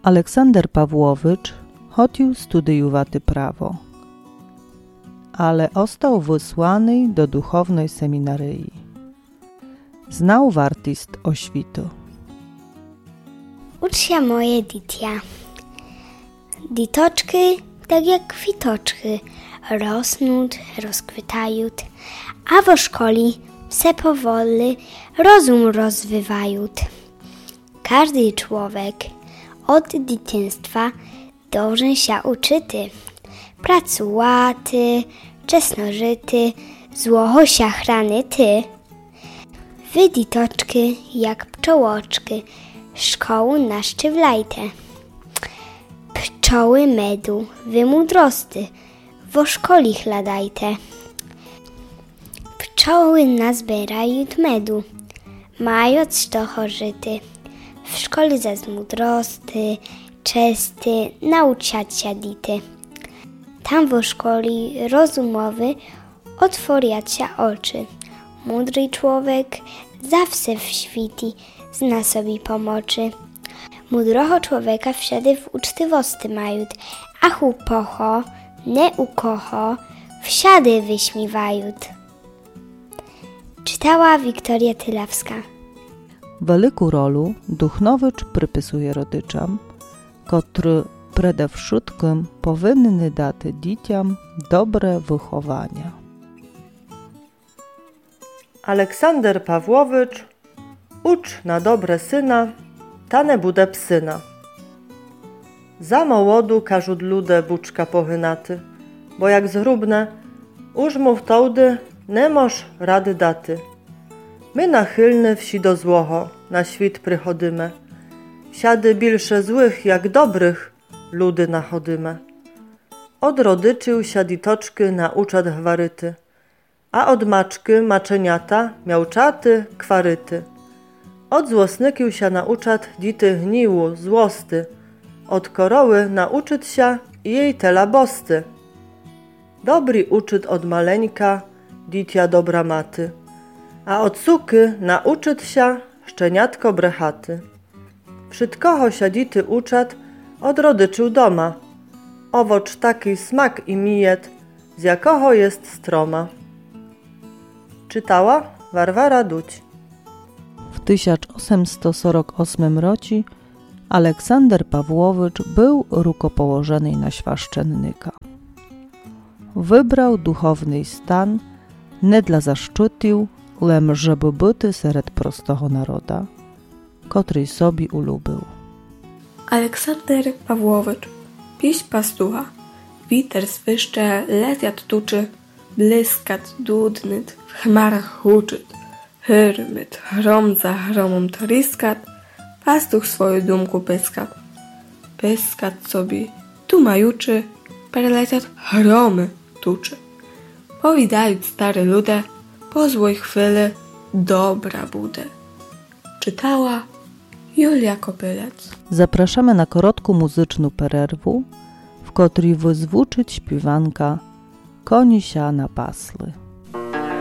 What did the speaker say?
Aleksander Pawłowicz chodził studiuwaty prawo, ale ostał wysłany do duchownej seminaryi. Znał wartość oświtu. Ucz się moje ditia. Ditoczky, tak jak kwitoczky, rosną, rozkwitają, a w szkoli se powoli rozum rozwywają. Każdy człowiek od dzieciństwa dobrze się uczyty, pracułaty, czesnożyty, złoho się chranyty. Wy ditoczky, jak pczołoczky, szkołę naszczywlajte. Pczoły medu, wy mudrosty, wo szkoli chladajte. Pczoły nazbierają medu, mając to chorzyty. W szkole zas mudrosty, czesty, nauczać się dity. Tam wo szkoli rozumowy otworiać się oczy. Mądry człowiek zawsze w świti zna sobie pomocy. Mudroho człowieka wsiady w ucztywosti mają, a chłopocho, nie ukocho, wsiady wyśmiewają. Czytała Wiktoria Tylawska. Wielką rolę Duchnowicz przypisuje rodyczom, którzy przede wszystkim powinny dać dzieciom dobre wychowanie. Aleksander Pawłowicz ucz na dobre syna, tane bude psyna. Za mołodu każud ludę buczka pohynaty, bo jak zhrubne, uż mu w tołdy nie moż rady daty. My nachylny wsi do złoho, na świt prychodyme, wsiady bilsze złych jak dobrych ludy nachodyme. Od rodyczył siaditoczky nauczat gwaryty, a od maczky maczeniata miał czaty, kwaryty. Od złosnykił się nauczat dity gniłu, złosty, od koroły nauczyć się i jej tela bosty. Dobry uczyt od maleńka, ditia dobra maty, a od suky nauczyć się szczeniatko brechaty. Wszystkoho się dity uczat od rodyczył doma, owocz taki smak i mijet, z jakoho jest stroma. Czytała Warwara Duć. W 1848 roku Aleksander Pawłowicz był rukopołożony na świaszczennika. Wybrał duchowny stan nie dla zaszczytu, lem żeby byty seret prostego naroda, który sobie ulubił. Aleksander Pawłowicz, pieśń pastucha, witer swyszcze, letiat tuczy, blyskat dudnyt, w chmarach huczyt, hyrmyt, hrom za hromom tryskat, pastuch swoją dumku pyskat. Pyskat sobie tu majuczy, perleciat hromy tuczy. Powidając stare lude, po złej chwili dobra bude. Czytała Julia Kopylec. Zapraszamy na krótką muzyczną przerwę, w której wyzwuczyć śpiewanka Koni się napasły.